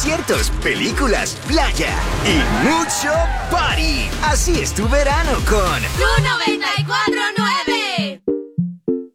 conciertos, películas, playa y mucho party. Así es tu verano con ¡Tu 94!